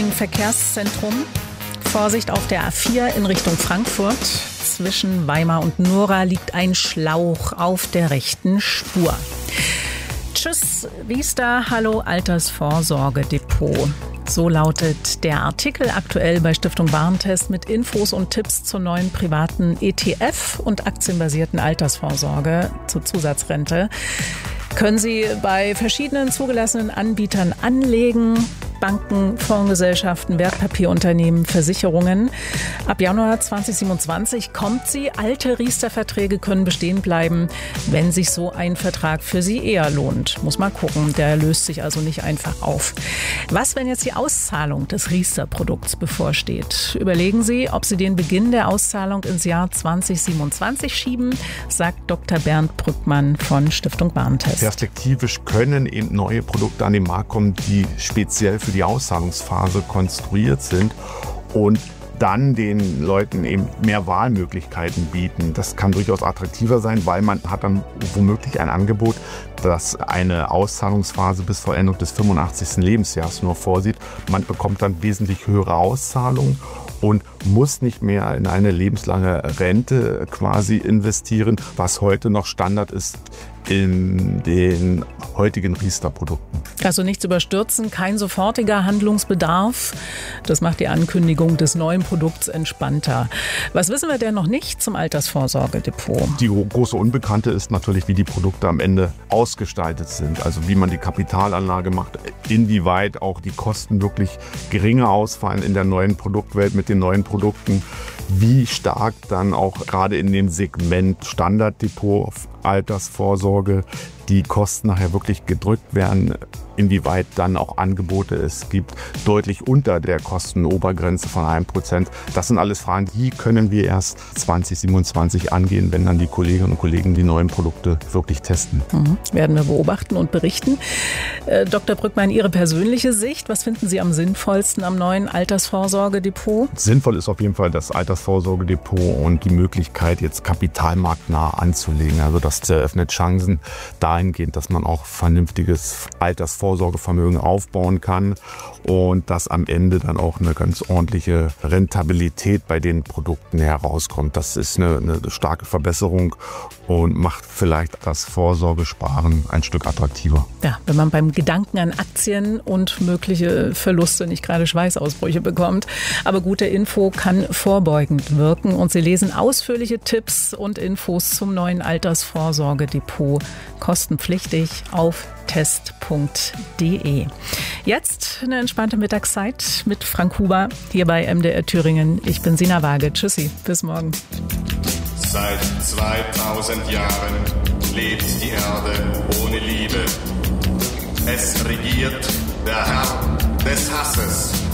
Im Verkehrszentrum. Vorsicht auf der A4 in Richtung Frankfurt. Zwischen Weimar und Nora liegt ein Schlauch auf der rechten Spur. Tschüss, Riester, hallo Altersvorsorgedepot. So lautet der Artikel aktuell bei Stiftung Warentest mit Infos und Tipps zur neuen privaten ETF und aktienbasierten Altersvorsorge zur Zusatzrente. Können Sie bei verschiedenen zugelassenen Anbietern anlegen. Banken, Fondsgesellschaften, Wertpapierunternehmen, Versicherungen. Ab Januar 2027 kommt sie. Alte Riester-Verträge können bestehen bleiben, wenn sich so ein Vertrag für Sie eher lohnt. Muss mal gucken, der löst sich also nicht einfach auf. Was, wenn jetzt die Auszahlung des Riester-Produkts bevorsteht? Überlegen Sie, ob Sie den Beginn der Auszahlung ins Jahr 2027 schieben, sagt Dr. Bernd Brückmann von Stiftung Warentest. Perspektivisch können eben neue Produkte an den Markt kommen, die speziell für die Auszahlungsphase konstruiert sind und dann den Leuten eben mehr Wahlmöglichkeiten bieten. Das kann durchaus attraktiver sein, weil man hat dann womöglich ein Angebot, das eine Auszahlungsphase bis Vollendung des 85. Lebensjahres nur vorsieht. Man bekommt dann wesentlich höhere Auszahlungen und muss nicht mehr in eine lebenslange Rente quasi investieren, was heute noch Standard ist in den heutigen Riester-Produkten. Also nichts überstürzen, kein sofortiger Handlungsbedarf. Das macht die Ankündigung des neuen Produkts entspannter. Was wissen wir denn noch nicht zum Altersvorsorgedepot? Die große Unbekannte ist natürlich, wie die Produkte am Ende ausgestaltet sind. Also wie man die Kapitalanlage macht, inwieweit auch die Kosten wirklich geringer ausfallen in der neuen Produktwelt mit den neuen Produkten. Wie stark dann auch gerade in dem Segment Standarddepot, Altersvorsorge, die Kosten nachher wirklich gedrückt werden, inwieweit dann auch Angebote es gibt, deutlich unter der Kostenobergrenze von 1%. Das sind alles Fragen, die können wir erst 2027 angehen, wenn dann die Kolleginnen und Kollegen die neuen Produkte wirklich testen. Werden wir beobachten und berichten. Dr. Brückmann, Ihre persönliche Sicht, was finden Sie am sinnvollsten am neuen Altersvorsorgedepot? Sinnvoll ist auf jeden Fall das Altersvorsorgedepot und die Möglichkeit, jetzt kapitalmarktnah anzulegen. Also das eröffnet Chancen dahingehend, dass man auch vernünftiges Altersvorsorgevermögen aufbauen kann und dass am Ende dann auch eine ganz ordentliche Rentabilität bei den Produkten herauskommt. Das ist eine starke Verbesserung und macht vielleicht das Vorsorgesparen ein Stück attraktiver. Ja, wenn man beim Gedanken an Aktien und mögliche Verluste nicht gerade Schweißausbrüche bekommt. Aber gute Info kann vorbeugend wirken und Sie lesen ausführliche Tipps und Infos zum neuen Altersvorsorgedepot kostenpflichtig auf test.de. Jetzt eine entspannte Mittagszeit mit Frank Huber hier bei MDR Thüringen. Ich bin Sina Waage. Tschüssi, bis morgen. Seit 2000 Jahren lebt die Erde ohne Liebe. Es regiert der Herr des Hasses.